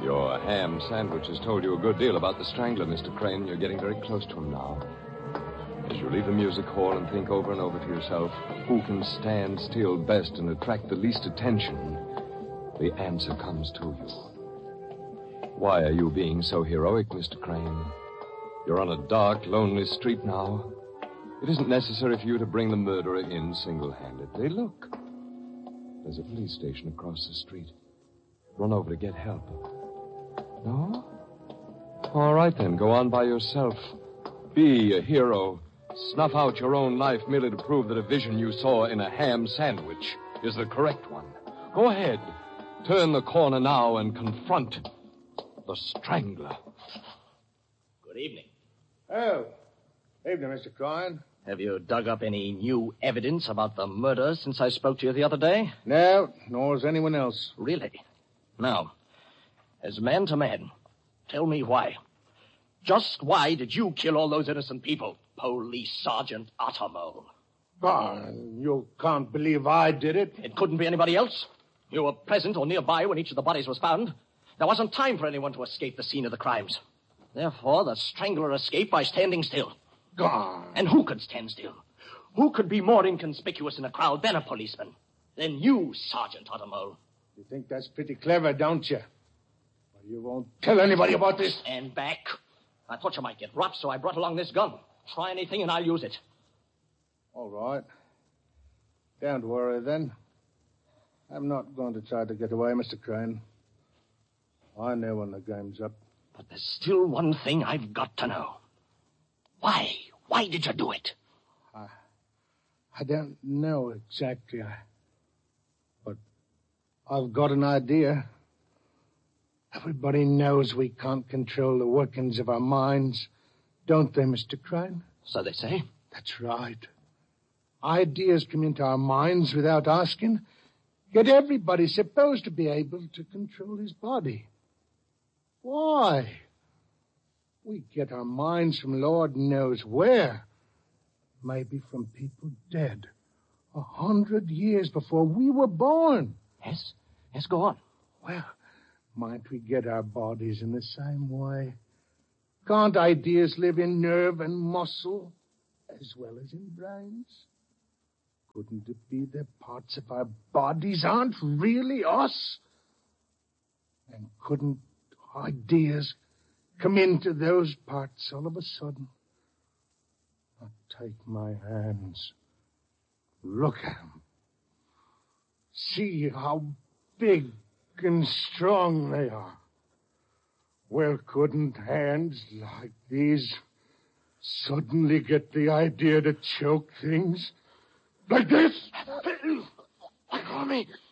Your ham sandwich has told you a good deal about the Strangler, Mr. Crane. You're getting very close to him now. As you leave the music hall and think over and over to yourself who can stand still best and attract the least attention, the answer comes to you. Why are you being so heroic, Mr. Crane? You're on a dark, lonely street now. It isn't necessary for you to bring the murderer in single-handedly. Look, there's a police station across the street. Run over to get help. No? All right, then. Go on by yourself. Be a hero. Snuff out your own life merely to prove that a vision you saw in a ham sandwich is the correct one. Go ahead. Turn the corner now and confront the Strangler. Good evening. Oh, evening, Mr. Crane. Have you dug up any new evidence about the murder since I spoke to you the other day? No, nor has anyone else. Really? Now, as man to man, tell me why. Just why did you kill all those innocent people, Police Sergeant Ottermole? You can't believe I did it. It couldn't be anybody else. You were present or nearby when each of the bodies was found. There wasn't time for anyone to escape the scene of the crimes. Therefore, the Strangler escaped by standing still. Gone. And who could stand still? Who could be more inconspicuous in a crowd than a policeman? Than you, Sergeant Ottermole. You think that's pretty clever, don't you? Well, you won't tell anybody about this. Stand back. I thought you might get robbed, so I brought along this gun. Try anything and I'll use it. All right. Don't worry, then. I'm not going to try to get away, Mr. Crane. I know when the game's up. But there's still one thing I've got to know. Why? Why did you do it? I don't know exactly. But I've got an idea. Everybody knows we can't control the workings of our minds, don't they, Mr. Crane? So they say. That's right. Ideas come into our minds without asking, yet everybody's supposed to be able to control his body. Why? We get our minds from Lord knows where. Maybe from people dead 100 years before we were born. Yes? Yes, go on. Well, might we get our bodies in the same way? Can't ideas live in nerve and muscle as well as in brains? Couldn't it be that parts of our bodies aren't really us? And couldn't ideas come into those parts all of a sudden? Now take my hands. Look at them. See how big and strong they are. Well, couldn't hands like these suddenly get the idea to choke things? Like this? Let go of me.